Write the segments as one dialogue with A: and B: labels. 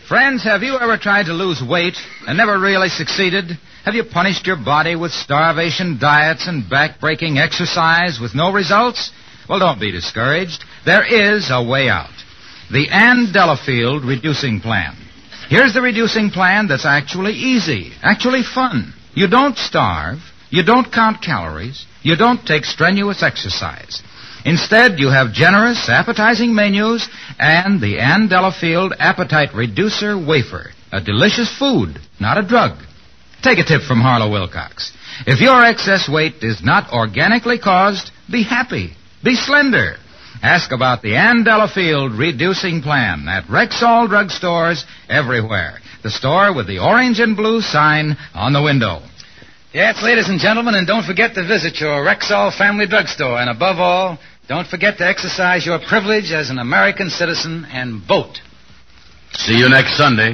A: Friends, have you ever tried to lose weight and never really succeeded? Have you punished your body with starvation diets and back-breaking exercise with no results? Well, don't be discouraged. There is a way out. The Ann Delafield Reducing Plan. Here's the reducing plan that's actually easy, actually fun. You don't starve. You don't count calories. You don't take strenuous exercise. Instead, you have generous, appetizing menus and the Ann Delafield Appetite Reducer Wafer, a delicious food, not a drug. Take a tip from Harlow Wilcox. If your excess weight is not organically caused, be happy, be slender. Ask about the Ann Delafield Reducing Plan at Rexall drugstores everywhere. The store with the orange and blue sign on the window.
B: Yes, ladies and gentlemen, and don't forget to visit your Rexall family drugstore. And above all, don't forget to exercise your privilege as an American citizen and vote.
C: See you next Sunday.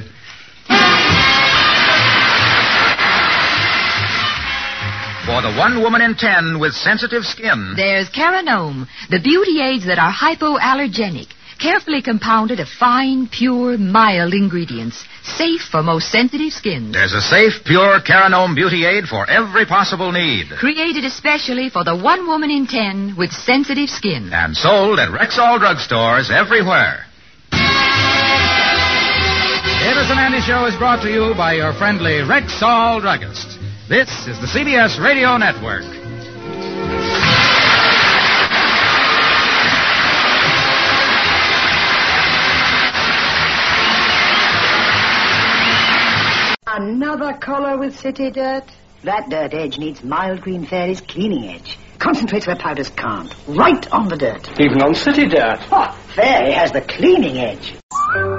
A: For the 1 woman in 10 with sensitive skin.
D: There's Caranome, the beauty aids that are hypoallergenic, carefully compounded of fine, pure, mild ingredients, safe for most sensitive skins.
A: There's a safe, pure Caranome beauty aid for every possible need.
D: Created especially for the 1 woman in 10 with sensitive skin.
A: And sold at Rexall drugstores everywhere. The Edison Andy Show is brought to you by your friendly Rexall druggist. This is the CBS Radio Network.
E: Another collar with city dirt? That dirt edge needs Mild Green Fairy's cleaning edge. Concentrates where powders can't. Right on the dirt.
F: Even on city dirt.
E: Oh, Fairy has the cleaning edge.